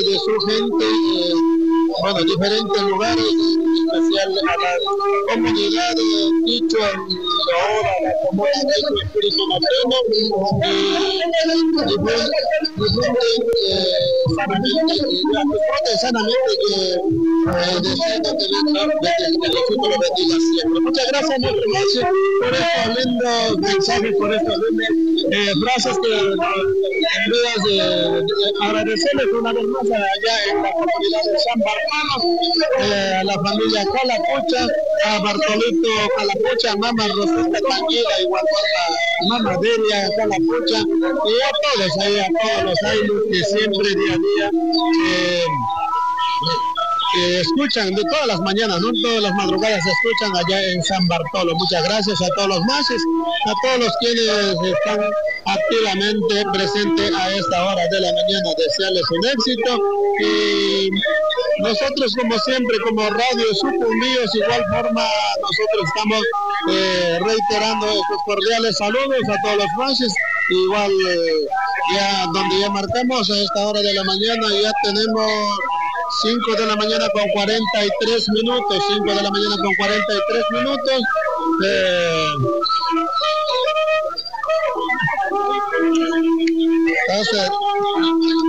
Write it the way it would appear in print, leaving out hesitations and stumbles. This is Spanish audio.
de su gente, bueno, diferentes lugares, en especial a la comunidad Quichua, ahora la comunidad de Espíritu Mateno, sanamente deseando que el futuro bendiga siempre. Muchas gracias, Maestro Ignacio, por estos lindos mensajes, por estas lindas frases que envías, agradecerles una vez más allá en la comunidad de San Bartolo, a la familia Calapucha, a Bartolito Calapucha, a Mama Rosita Tanguila, igual a Mama Delia Calapucha, y a todos ahí, a todos los ailos que siempre día a día que escuchan de todas las mañanas, no todas las madrugadas se escuchan allá en San Bartolo. Muchas gracias a todos los mases, a todos los quienes están activamente presentes a esta hora de la mañana, desearles un éxito y nosotros como siempre como Radio Sucumbíos, igual forma nosotros estamos reiterando estos cordiales saludos a todos los mases, igual ya donde ya marcamos a esta hora de la mañana ya tenemos 5 de la mañana con 43 minutos, 5 de la mañana con 43 minutos. Entonces,